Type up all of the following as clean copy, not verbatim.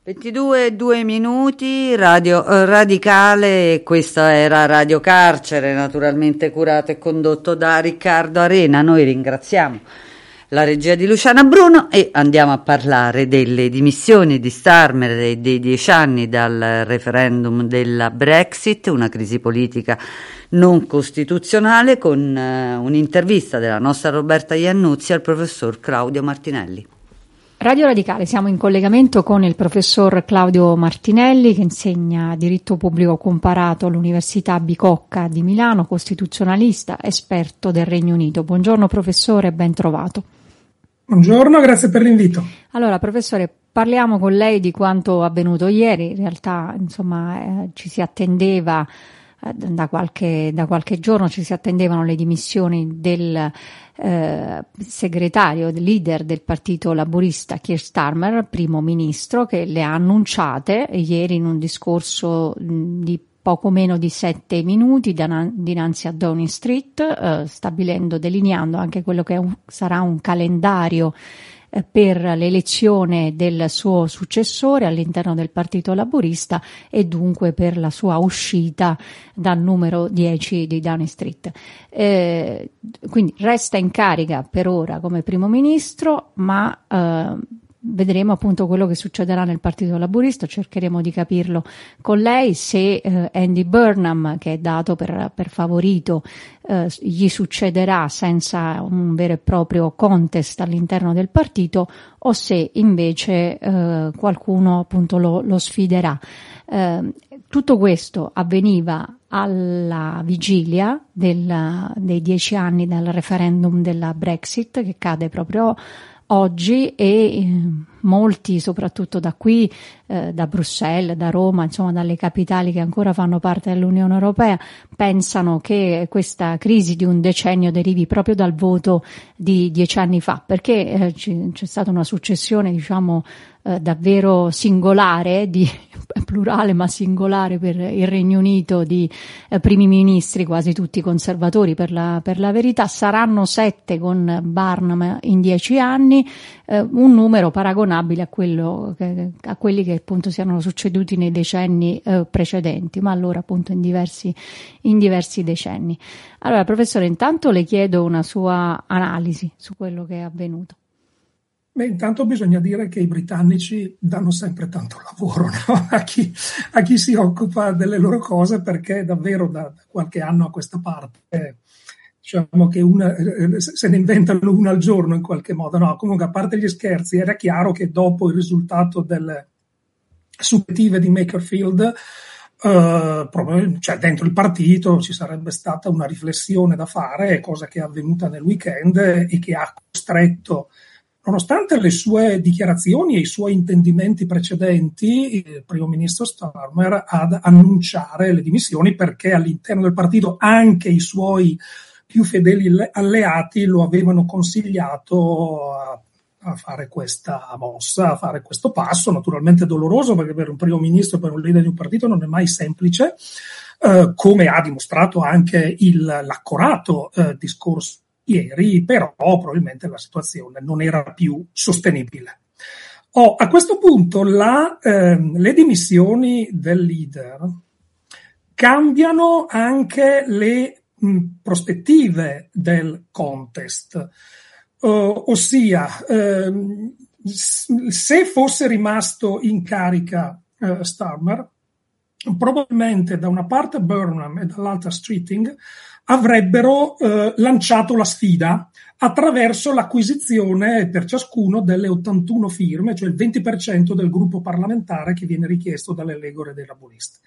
22 e 2 minuti, Radio Radicale, questa era Radio Carcere, naturalmente curato e condotto da Riccardo Arena. Noi ringraziamo la regia di Luciana Bruno e andiamo a parlare delle dimissioni di Starmer e dei 10 anni dal referendum della Brexit, una crisi politica non costituzionale, con un'intervista della nostra Roberta Iannuzzi al professor Claudio Martinelli. Radio Radicale, siamo in collegamento con il professor Claudio Martinelli, che insegna diritto pubblico comparato all'Università Bicocca di Milano, costituzionalista, esperto del Regno Unito. Buongiorno professore, ben trovato. Buongiorno, grazie per l'invito. Allora professore, parliamo con lei di quanto avvenuto ieri. In realtà ci si attendeva da qualche giorno, ci si attendevano le dimissioni del segretario, del leader del partito laburista Keir Starmer, primo ministro, che le ha annunciate ieri in un discorso di poco meno di 7 minuti dinanzi a Downing Street, delineando anche quello che sarà un calendario per l'elezione del suo successore all'interno del Partito Laburista e dunque per la sua uscita dal numero 10 di Downing Street. Quindi resta in carica per ora come primo ministro, ma vedremo appunto quello che succederà nel Partito Laburista. Cercheremo di capirlo con lei, se Andy Burnham, che è dato per favorito, gli succederà senza un vero e proprio contest all'interno del partito, o se invece qualcuno appunto lo sfiderà. Tutto questo avveniva alla vigilia dei 10 anni dal referendum della Brexit, che cade proprio oggi, e molti, soprattutto da qui, da Bruxelles, da Roma, insomma dalle capitali che ancora fanno parte dell'Unione Europea, pensano che questa crisi di un decennio derivi proprio dal voto di 10 anni fa, perché c'è stata una successione, davvero singolare, di plurale ma singolare per il Regno Unito, di primi ministri, quasi tutti conservatori per la verità. Saranno 7 con Burnham in 10 anni, un numero paragonabile a quelli che appunto si erano succeduti nei decenni precedenti, ma allora appunto in diversi decenni. Allora professore, intanto le chiedo una sua analisi su quello che è avvenuto. Beh, intanto bisogna dire che i britannici danno sempre tanto lavoro, no? a chi si occupa delle loro cose, perché davvero da qualche anno a questa parte diciamo che se ne inventano una al giorno in qualche modo. No, comunque, a parte gli scherzi, era chiaro che dopo il risultato delle suppletive di Makerfield, cioè dentro il partito ci sarebbe stata una riflessione da fare, cosa che è avvenuta nel weekend e che ha costretto, nonostante le sue dichiarazioni e i suoi intendimenti precedenti, il primo ministro Starmer ad annunciare le dimissioni, perché all'interno del partito anche i suoi più fedeli alleati lo avevano consigliato a fare questa mossa, a fare questo passo, naturalmente doloroso, perché per un primo ministro, per un leader di un partito non è mai semplice, come ha dimostrato anche l'accorato discorso ieri, però probabilmente la situazione non era più sostenibile. A questo punto le dimissioni del leader cambiano anche le prospettive del contest, ossia se fosse rimasto in carica Starmer, probabilmente da una parte Burnham e dall'altra Streeting avrebbero lanciato la sfida attraverso l'acquisizione per ciascuno delle 81 firme, cioè il 20% del gruppo parlamentare che viene richiesto dalle legole dei laburisti.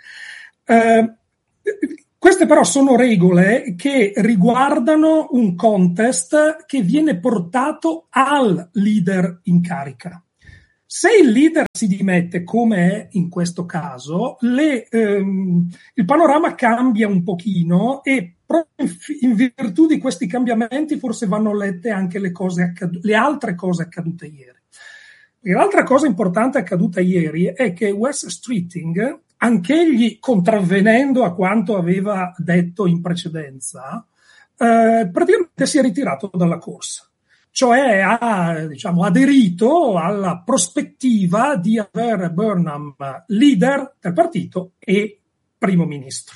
Queste però sono regole che riguardano un contest che viene portato al leader in carica. Se il leader si dimette, come è in questo caso, il panorama cambia un pochino, e proprio in virtù di questi cambiamenti forse vanno lette anche le altre cose accadute ieri. E l'altra cosa importante accaduta ieri è che Wes Streeting, anch'egli contravvenendo a quanto aveva detto in precedenza, praticamente si è ritirato dalla corsa. cioè ha, diciamo, aderito alla prospettiva di avere Burnham leader del partito e primo ministro.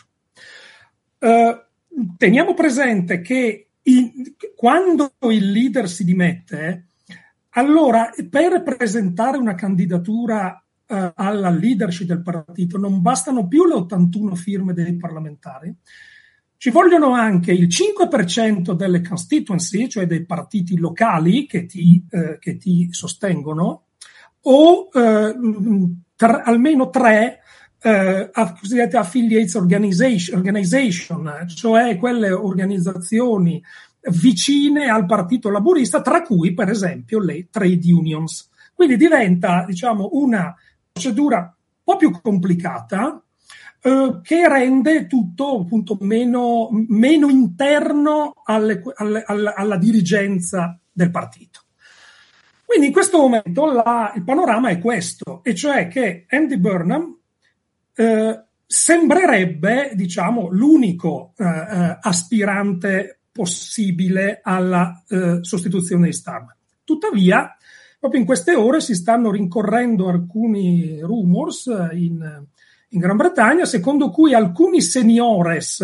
Teniamo presente che quando il leader si dimette, allora per presentare una candidatura alla leadership del partito non bastano più le 81 firme dei parlamentari, ci vogliono anche il 5% delle constituency, cioè dei partiti locali che ti sostengono, o almeno 3 cosiddette affiliates organization, cioè quelle organizzazioni vicine al Partito Laburista, tra cui per esempio le trade unions. Quindi diventa, diciamo, una procedura un po' più complicata, che rende tutto appunto meno interno alla dirigenza del partito. Quindi in questo momento il panorama è questo, e cioè che Andy Burnham sembrerebbe, diciamo, l'unico aspirante possibile alla sostituzione di Starmer. Tuttavia, proprio in queste ore si stanno rincorrendo alcuni rumors in Gran Bretagna, secondo cui alcuni seniores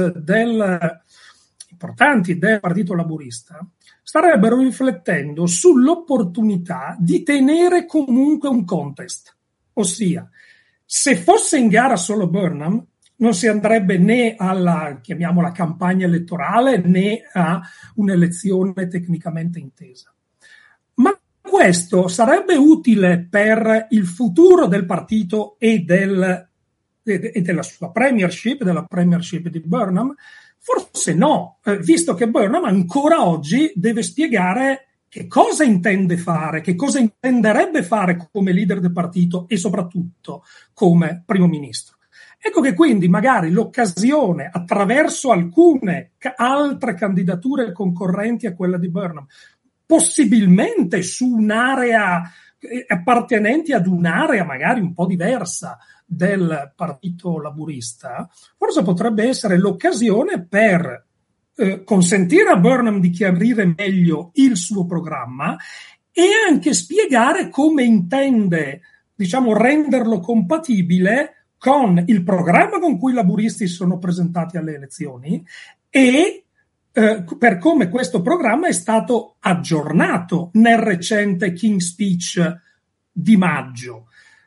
importanti del Partito Laburista starebbero riflettendo sull'opportunità di tenere comunque un contest. Ossia, se fosse in gara solo Burnham, non si andrebbe né alla, chiamiamola, campagna elettorale, né a un'elezione tecnicamente intesa. Ma questo sarebbe utile per il futuro del partito e della sua premiership, della premiership di Burnham? Forse no, visto che Burnham ancora oggi deve spiegare che cosa intende fare, che cosa intenderebbe fare come leader del partito e soprattutto come primo ministro. Ecco che quindi magari l'occasione, attraverso alcune altre candidature concorrenti a quella di Burnham, possibilmente su un'area, appartenenti ad un'area magari un po' diversa del Partito Laburista, forse potrebbe essere l'occasione per consentire a Burnham di chiarire meglio il suo programma e anche spiegare come intende, diciamo, renderlo compatibile con il programma con cui i laburisti sono presentati alle elezioni e per come questo programma è stato aggiornato nel recente King's Speech di maggio.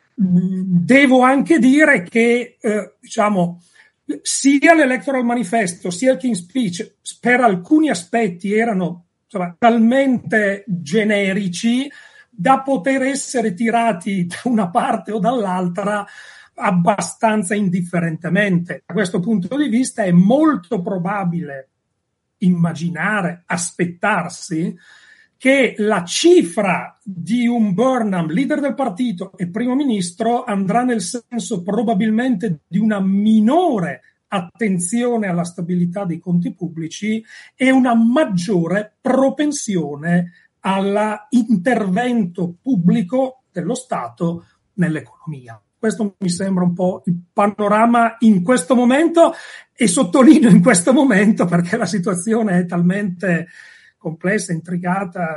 Devo anche dire che, diciamo, sia l'Electoral Manifesto sia il King's Speech per alcuni aspetti erano, insomma, talmente generici da poter essere tirati da una parte o dall'altra abbastanza indifferentemente. Da questo punto di vista è molto probabile immaginare, aspettarsi che la cifra di un Burnham, leader del partito e primo ministro, andrà nel senso probabilmente di una minore attenzione alla stabilità dei conti pubblici e una maggiore propensione all'intervento pubblico dello Stato nell'economia. Questo mi sembra un po' il panorama in questo momento, e sottolineo in questo momento perché la situazione è talmente complessa, intricata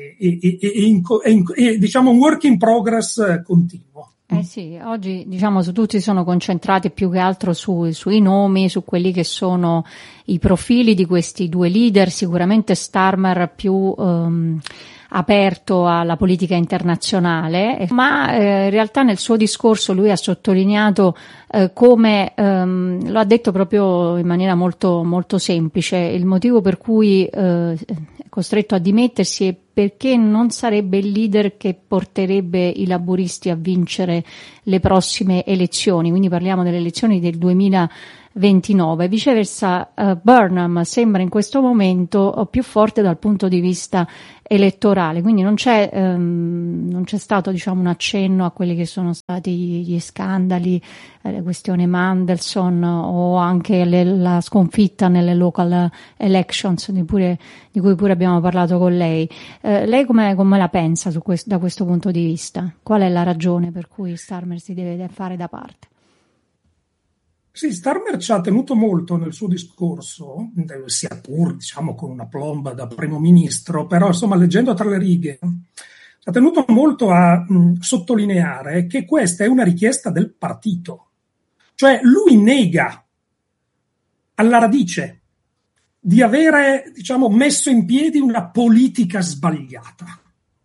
e diciamo un work in progress continuo. Sì, oggi diciamo tutti sono concentrati più che altro sui nomi, su quelli che sono i profili di questi due leader, sicuramente Starmer più aperto alla politica internazionale, ma in realtà nel suo discorso lui ha sottolineato come lo ha detto proprio in maniera molto molto semplice, il motivo per cui è costretto a dimettersi è perché non sarebbe il leader che porterebbe i laburisti a vincere le prossime elezioni, quindi parliamo delle elezioni del 2029. Viceversa, Burnham sembra in questo momento più forte dal punto di vista elettorale, quindi non c'è stato, diciamo, un accenno a quelli che sono stati gli scandali, la questione Mandelson o anche la sconfitta nelle local elections di cui pure abbiamo parlato con lei. Lei come la pensa da questo punto di vista? Qual è la ragione per cui Starmer si deve fare da parte? Sì, Starmer ci ha tenuto molto nel suo discorso, sia pur, diciamo, con una plomba da primo ministro, però insomma, leggendo tra le righe, ha tenuto molto a sottolineare che questa è una richiesta del partito. Cioè lui nega alla radice di avere, diciamo, messo in piedi una politica sbagliata.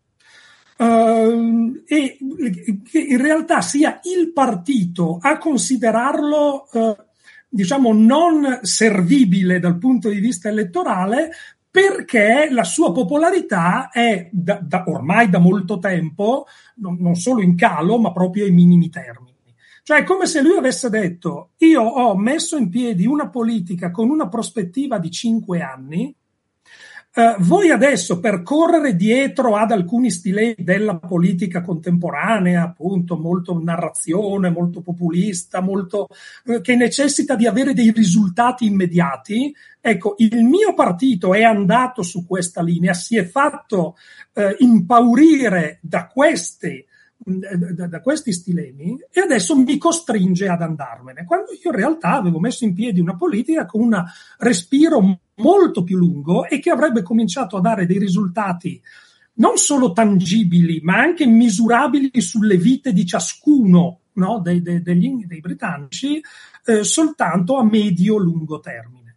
E che in realtà sia il partito a considerarlo, diciamo, non servibile dal punto di vista elettorale, perché la sua popolarità è ormai da molto tempo non solo in calo, ma proprio ai minimi termini. Cioè è come se lui avesse detto: io ho messo in piedi una politica con una prospettiva di 5 anni, voi adesso, per correre dietro ad alcuni stilemi della politica contemporanea, appunto molto narrazione, molto populista, molto che necessita di avere dei risultati immediati, ecco, il mio partito è andato su questa linea, si è fatto impaurire da questi stilemi e adesso mi costringe ad andarmene, quando io in realtà avevo messo in piedi una politica con un respiro molto più lungo e che avrebbe cominciato a dare dei risultati non solo tangibili ma anche misurabili sulle vite di ciascuno, no, dei britannici, soltanto a medio-lungo termine.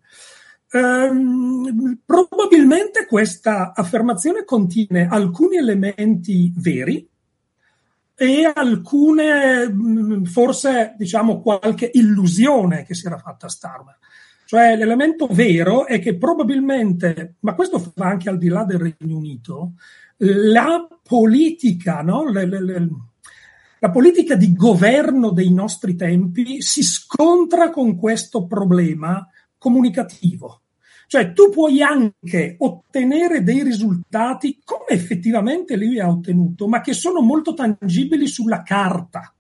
Probabilmente questa affermazione contiene alcuni elementi veri e alcune, forse, diciamo, qualche illusione che si era fatta Starmer. Cioè l'elemento vero è che probabilmente, ma questo va anche al di là del Regno Unito, la politica, no? La politica di governo dei nostri tempi si scontra con questo problema comunicativo. Cioè tu puoi anche ottenere dei risultati come effettivamente lui ha ottenuto, ma che sono molto tangibili sulla carta.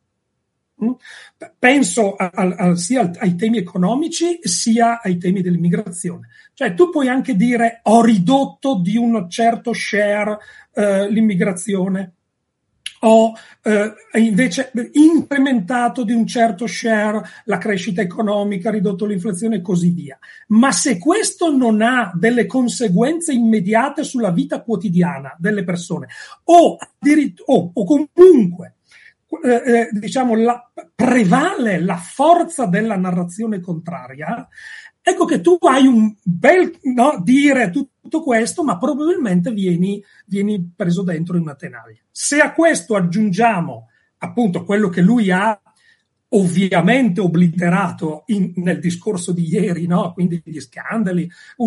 Penso sia ai temi economici sia ai temi dell'immigrazione. Cioè tu puoi anche dire: ho ridotto di un certo share l'immigrazione, ho invece incrementato di un certo share la crescita economica, ridotto l'inflazione e così via. Ma se questo non ha delle conseguenze immediate sulla vita quotidiana delle persone o comunque diciamo prevale la forza della narrazione contraria, ecco che tu hai un bel dire tutto questo, ma probabilmente vieni preso dentro in una tenaglia. Se a questo aggiungiamo appunto quello che lui ha ovviamente obliterato nel discorso di ieri, no? Quindi gli scandali,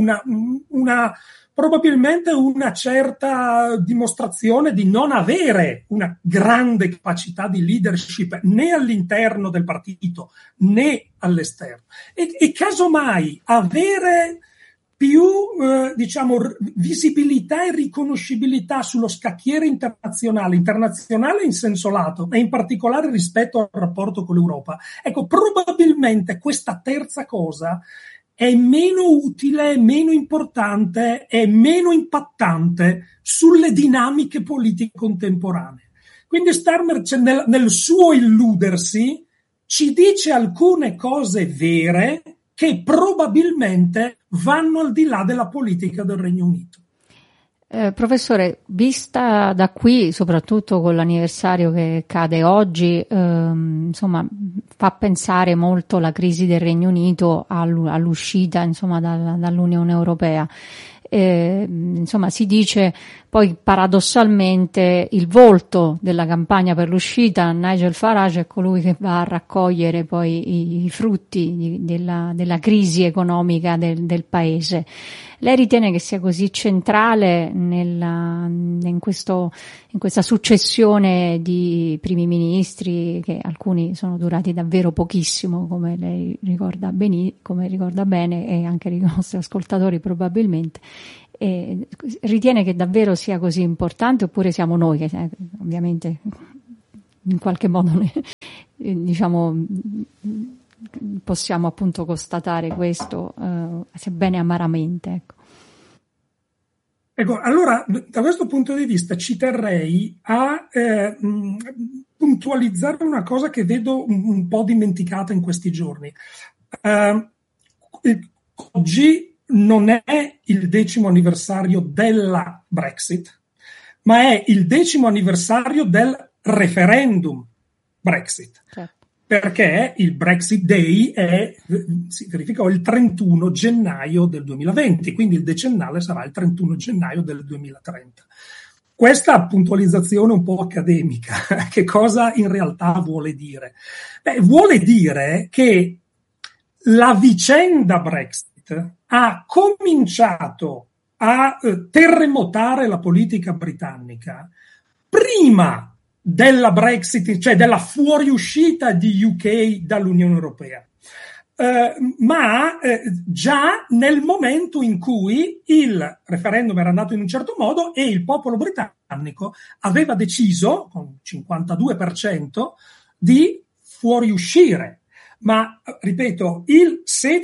probabilmente una certa dimostrazione di non avere una grande capacità di leadership né all'interno del partito né all'esterno, e casomai avere più diciamo visibilità e riconoscibilità sullo scacchiere internazionale in senso lato, e in particolare rispetto al rapporto con l'Europa. Ecco, probabilmente questa terza cosa è meno utile, meno importante e meno impattante sulle dinamiche politiche contemporanee. Quindi Starmer nel suo illudersi ci dice alcune cose vere che probabilmente vanno al di là della politica del Regno Unito. Professore, vista da qui, soprattutto con l'anniversario che cade oggi, insomma, fa pensare molto la crisi del Regno Unito all'uscita, insomma, dall'Unione Europea. Insomma, si dice poi paradossalmente il volto della campagna per l'uscita, Nigel Farage, è colui che va a raccogliere poi i frutti della crisi economica del paese. Lei ritiene che sia così centrale in questa successione di primi ministri, che alcuni sono durati davvero pochissimo, come lei ricorda bene, e anche i nostri ascoltatori probabilmente? E ritiene che davvero sia così importante, oppure siamo noi che ovviamente in qualche modo diciamo possiamo appunto constatare questo, sebbene amaramente, ecco, allora da questo punto di vista ci terrei a puntualizzare una cosa che vedo un po' dimenticata in questi giorni. Oggi non è il 10° anniversario della Brexit, ma è il 10° anniversario del referendum Brexit. Certo. Perché il Brexit Day si verificò il 31 gennaio del 2020, quindi il decennale sarà il 31 gennaio del 2030. Questa puntualizzazione un po' accademica, che cosa in realtà vuole dire? Vuole dire che la vicenda Brexit ha cominciato a terremotare la politica britannica prima della Brexit, cioè della fuoriuscita di UK dall'Unione Europea, ma già nel momento in cui il referendum era andato in un certo modo e il popolo britannico aveva deciso, con 52%, di fuoriuscire. Ma, ripeto, il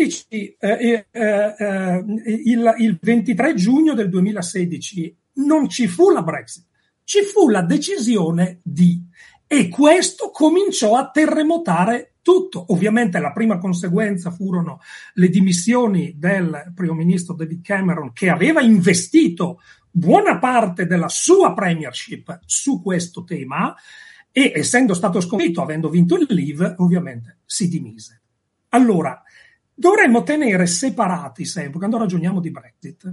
23 giugno del 2016 non ci fu la Brexit. Ci fu la decisione e questo cominciò a terremotare tutto. Ovviamente la prima conseguenza furono le dimissioni del primo ministro David Cameron, che aveva investito buona parte della sua premiership su questo tema e, essendo stato sconfitto, avendo vinto il Leave, ovviamente si dimise. Allora, dovremmo tenere separati sempre, quando ragioniamo di Brexit,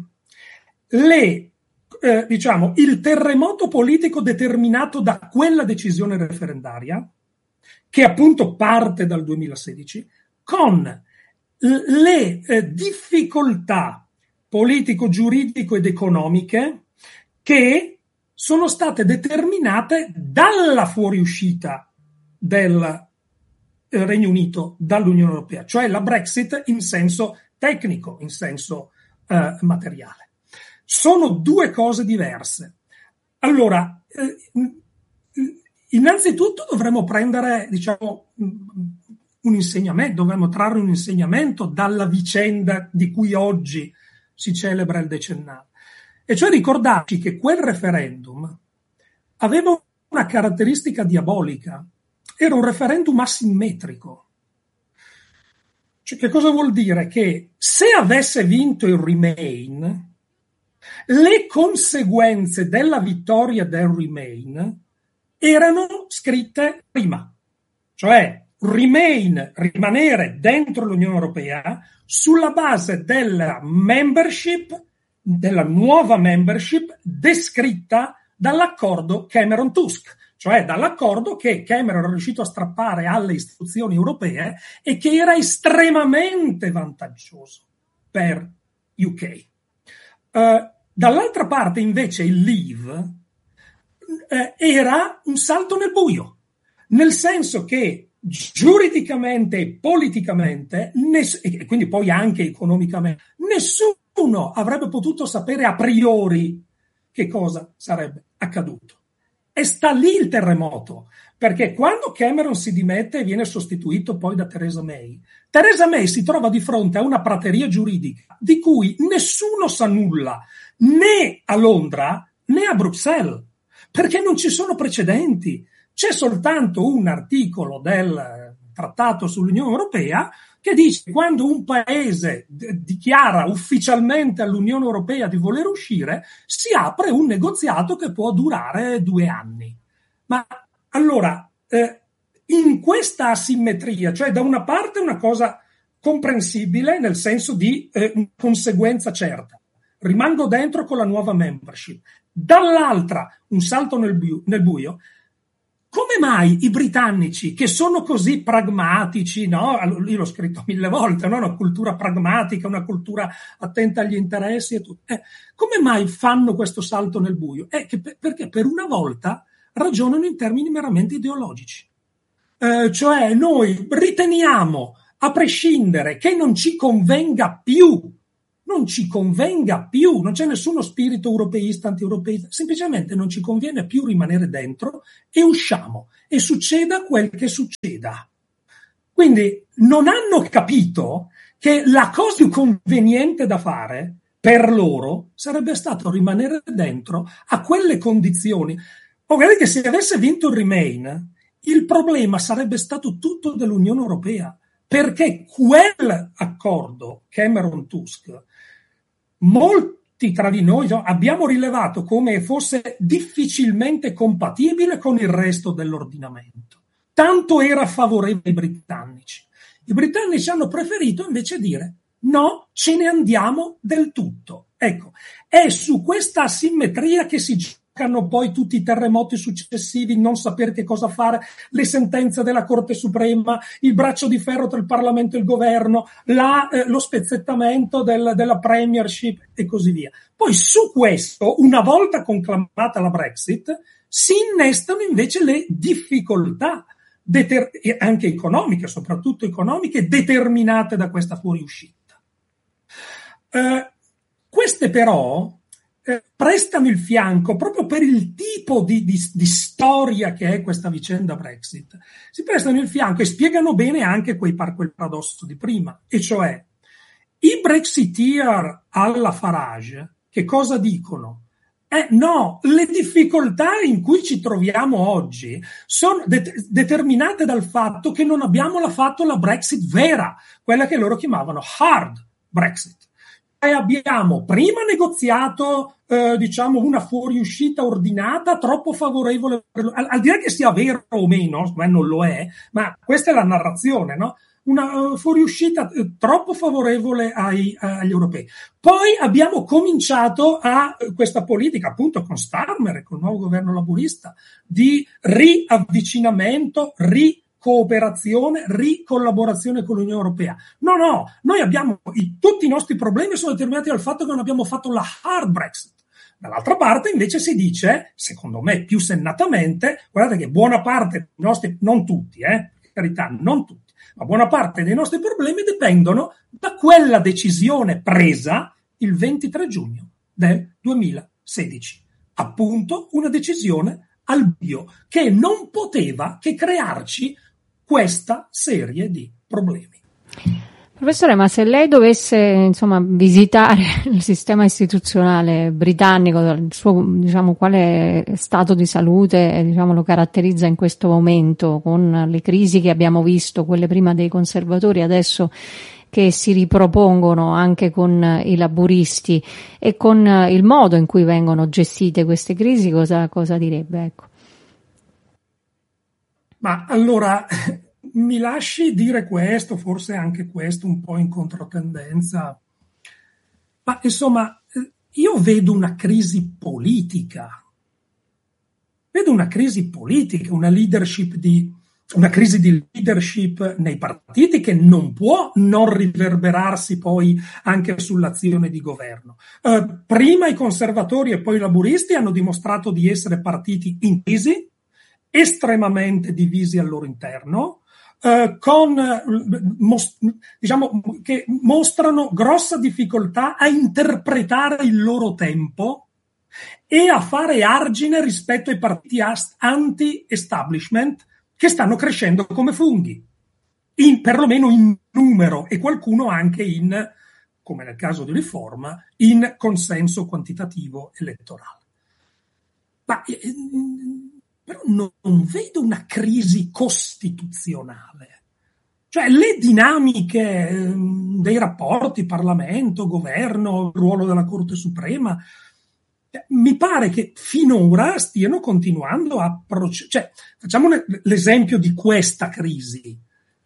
il terremoto politico determinato da quella decisione referendaria, che appunto parte dal 2016, con le difficoltà politico-giuridico ed economiche che sono state determinate dalla fuoriuscita del Regno Unito dall'Unione Europea, cioè la Brexit in senso tecnico, in senso materiale. Sono due cose diverse. Allora, innanzitutto dovremmo prendere, un insegnamento, dovremmo trarre un insegnamento dalla vicenda di cui oggi si celebra il decennale. E cioè ricordarci che quel referendum aveva una caratteristica diabolica. Era un referendum asimmetrico. Cioè, che cosa vuol dire? Che se avesse vinto il Remain, le conseguenze della vittoria del Remain erano scritte prima, cioè Remain, rimanere dentro l'Unione Europea sulla base della membership, della nuova membership descritta dall'accordo Cameron-Tusk, cioè dall'accordo che Cameron è riuscito a strappare alle istituzioni europee e che era estremamente vantaggioso per UK. Dall'altra parte invece il Leave era un salto nel buio, nel senso che giuridicamente e politicamente, e quindi poi anche economicamente, nessuno avrebbe potuto sapere a priori che cosa sarebbe accaduto. E sta lì il terremoto, perché quando Cameron si dimette e viene sostituito poi da Theresa May si trova di fronte a una prateria giuridica di cui nessuno sa nulla, né a Londra né a Bruxelles, perché non ci sono precedenti. C'è soltanto un articolo del Trattato sull'Unione Europea che dice che quando un paese dichiara ufficialmente all'Unione Europea di voler uscire, si apre un negoziato che può durare 2 anni. Ma allora, in questa asimmetria, cioè da una parte una cosa comprensibile nel senso di conseguenza certa, rimango dentro con la nuova membership, dall'altra un salto nel buio. Come mai i britannici, che sono così pragmatici, no? Io l'ho scritto 1000 volte, no? Una cultura pragmatica, una cultura attenta agli interessi e tutto. Come mai fanno questo salto nel buio? Perché per una volta ragionano in termini meramente ideologici. Cioè noi riteniamo, a prescindere, che non ci convenga più, non c'è nessuno spirito europeista, anti-europeista, semplicemente non ci conviene più rimanere dentro e usciamo e succeda quel che succeda. Quindi non hanno capito che la cosa più conveniente da fare per loro sarebbe stato rimanere dentro a quelle condizioni. Guardate che se avesse vinto il Remain, il problema sarebbe stato tutto dell'Unione Europea, perché quell'accordo Cameron-Tusk, molti tra di noi abbiamo rilevato come fosse difficilmente compatibile con il resto dell'ordinamento. Tanto era favorevole ai britannici. I britannici hanno preferito invece dire no, ce ne andiamo del tutto. Ecco, è su questa asimmetria che si giocano poi tutti i terremoti successivi, non sapere che cosa fare, le sentenze della Corte Suprema, il braccio di ferro tra il Parlamento e il governo, lo spezzettamento della premiership e così via. Poi su questo, una volta conclamata la Brexit, si innestano invece le difficoltà anche economiche, soprattutto economiche, determinate da questa fuoriuscita. Queste però prestano il fianco proprio per il tipo di storia che è questa vicenda Brexit. Si prestano il fianco e spiegano bene anche quel paradosso di prima, e cioè i Brexiteer alla Farage che cosa dicono? No, le difficoltà in cui ci troviamo oggi sono determinate dal fatto che non abbiamo fatto la Brexit vera, quella che loro chiamavano hard Brexit. E abbiamo prima negoziato una fuoriuscita ordinata troppo favorevole, al di là che sia vero o meno, non lo è, ma questa è la narrazione, no? Una fuoriuscita troppo favorevole agli europei. Poi abbiamo cominciato questa politica, appunto con Starmer e con il nuovo governo laburista, di riavvicinamento, cooperazione, ricollaborazione con l'Unione Europea. No, noi abbiamo tutti i nostri problemi sono determinati dal fatto che non abbiamo fatto la hard Brexit. Dall'altra parte invece si dice, secondo me più sennatamente, guardate che buona parte dei nostri, non tutti, per carità, non tutti, ma buona parte dei nostri problemi dipendono da quella decisione presa il 23 giugno del 2016. Appunto una decisione al buio che non poteva che crearci questa serie di problemi. Professore, ma se lei dovesse visitare il sistema istituzionale britannico, il suo quale stato di salute lo caratterizza in questo momento, con le crisi che abbiamo visto, quelle prima dei conservatori, adesso che si ripropongono anche con i laburisti, e con il modo in cui vengono gestite queste crisi, cosa direbbe? Ecco. Ma allora mi lasci dire questo, forse anche questo un po' in controtendenza, ma insomma io vedo una crisi politica, una crisi di leadership nei partiti che non può non riverberarsi poi anche sull'azione di governo. Prima i conservatori e poi i laburisti hanno dimostrato di essere partiti in crisi, estremamente divisi al loro interno, che mostrano grossa difficoltà a interpretare il loro tempo e a fare argine rispetto ai partiti anti-establishment che stanno crescendo come funghi, perlomeno in numero, e qualcuno anche come nel caso di Riforma, in consenso quantitativo elettorale. Ma però non vedo una crisi costituzionale. Cioè le dinamiche dei rapporti Parlamento, governo, il ruolo della Corte Suprema, mi pare che finora stiano continuando a procedere. Cioè, facciamo l'esempio di questa crisi.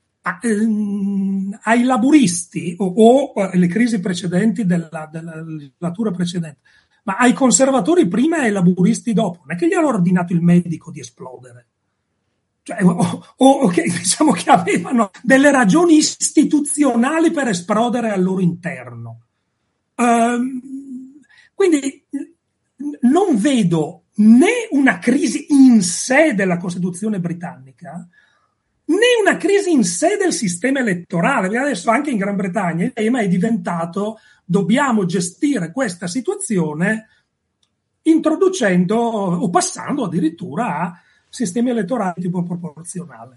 Ai laburisti o le crisi precedenti della legislatura precedente, ma ai conservatori prima e ai laburisti dopo, non è che gli hanno ordinato il medico di esplodere, cioè, che avevano delle ragioni istituzionali per esplodere al loro interno. Quindi non vedo né una crisi in sé della Costituzione britannica, né una crisi in sé del sistema elettorale. Adesso anche in Gran Bretagna il tema è diventato: dobbiamo gestire questa situazione introducendo o passando addirittura a sistemi elettorali tipo proporzionale.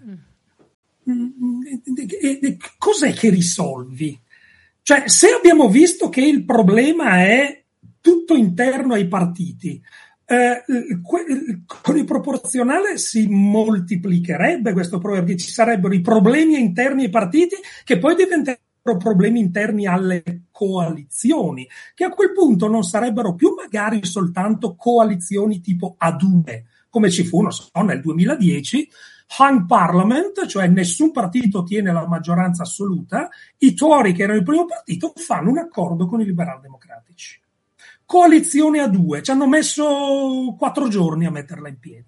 Cos'è che risolvi? Cioè, se abbiamo visto che il problema è tutto interno ai partiti, Con il proporzionale si moltiplicherebbe questo problema, perché ci sarebbero i problemi interni ai partiti che poi diventerebbero problemi interni alle coalizioni, che a quel punto non sarebbero più magari soltanto coalizioni tipo a due, come ci fu, non so, nel 2010, hung parliament, cioè nessun partito ottiene la maggioranza assoluta, i Tory, che erano il primo partito, fanno un accordo con i liberal democratici. Coalizione a due, ci hanno messo 4 giorni a metterla in piedi.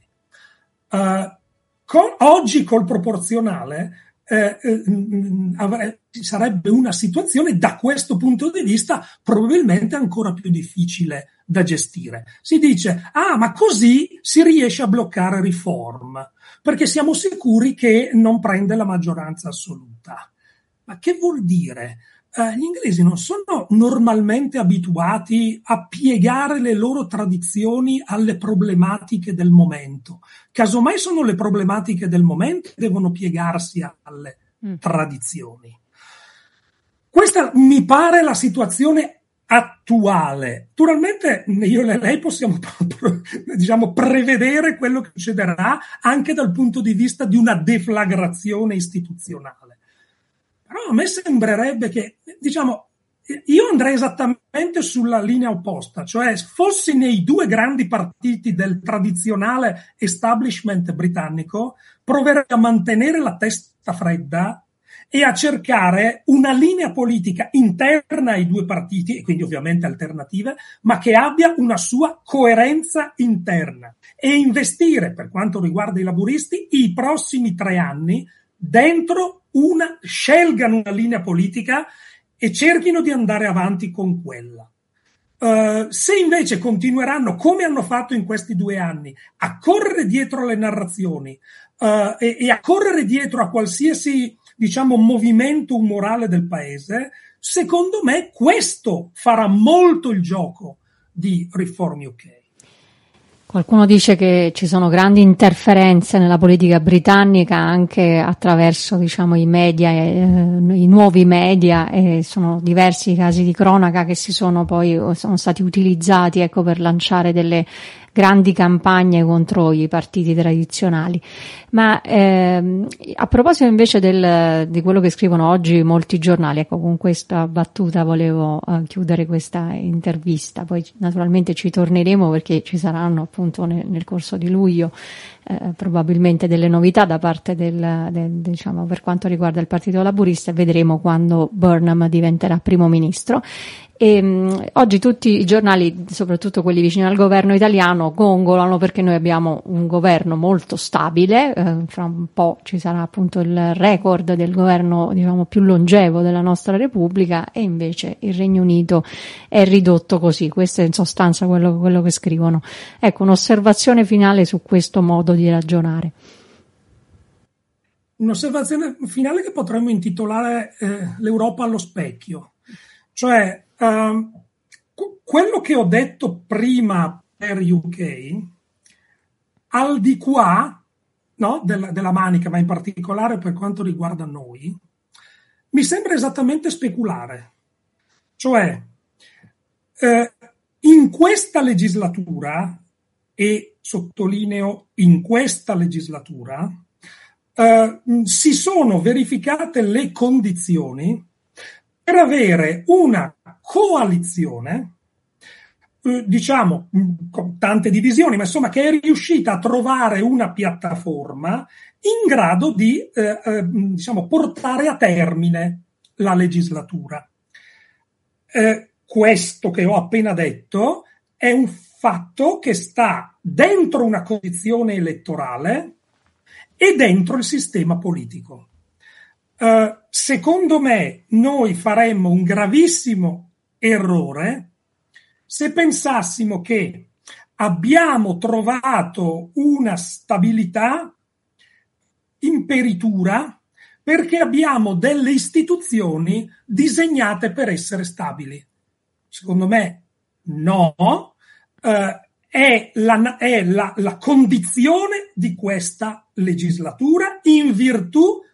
Oggi col proporzionale sarebbe una situazione da questo punto di vista probabilmente ancora più difficile da gestire. Si dice, ma così si riesce a bloccare Reform, perché siamo sicuri che non prende la maggioranza assoluta. Ma che vuol dire? Gli inglesi non sono normalmente abituati a piegare le loro tradizioni alle problematiche del momento. Casomai sono le problematiche del momento che devono piegarsi alle tradizioni. Questa mi pare la situazione attuale. Naturalmente io e lei possiamo prevedere quello che succederà anche dal punto di vista di una deflagrazione istituzionale. Però a me sembrerebbe che, io andrei esattamente sulla linea opposta, cioè fossi nei 2 grandi partiti del tradizionale establishment britannico, proverei a mantenere la testa fredda e a cercare una linea politica interna ai 2 partiti, e quindi ovviamente alternative, ma che abbia una sua coerenza interna, e investire, per quanto riguarda i laburisti, i prossimi 3 anni dentro scelgano una linea politica e cerchino di andare avanti con quella. Se invece continueranno, come hanno fatto in questi 2 anni, a correre dietro alle narrazioni e a correre dietro a qualsiasi, movimento umorale del paese, secondo me questo farà molto il gioco di Reform UK. Qualcuno dice che ci sono grandi interferenze nella politica britannica anche attraverso, i media, i nuovi media, e sono diversi i casi di cronaca che sono stati utilizzati, per lanciare delle grandi campagne contro i partiti tradizionali. Ma a proposito invece di quello che scrivono oggi molti giornali, con questa battuta volevo chiudere questa intervista, poi naturalmente ci torneremo perché ci saranno appunto nel corso di luglio probabilmente delle novità da parte per quanto riguarda il Partito Laburista, e vedremo quando Burnham diventerà primo ministro. E oggi tutti i giornali, soprattutto quelli vicini al governo italiano, gongolano perché noi abbiamo un governo molto stabile, fra un po' ci sarà appunto il record del governo più longevo della nostra Repubblica, e invece il Regno Unito è ridotto così. Questo è in sostanza quello che scrivono. Ecco, un'osservazione finale su questo modo di ragionare. Un'osservazione finale che potremmo intitolare l'Europa allo specchio. Cioè, quello che ho detto prima per UK, al di qua, no, della manica, ma in particolare per quanto riguarda noi, mi sembra esattamente speculare. Cioè, in questa legislatura, e sottolineo in questa legislatura, si sono verificate le condizioni per avere una coalizione, con tante divisioni, ma insomma che è riuscita a trovare una piattaforma in grado di portare a termine la legislatura. Questo che ho appena detto è un fatto che sta dentro una condizione elettorale e dentro il sistema politico. Secondo me noi faremmo un gravissimo errore se pensassimo che abbiamo trovato una stabilità imperitura perché abbiamo delle istituzioni disegnate per essere stabili. Secondo me no, è la condizione di questa legislatura in virtù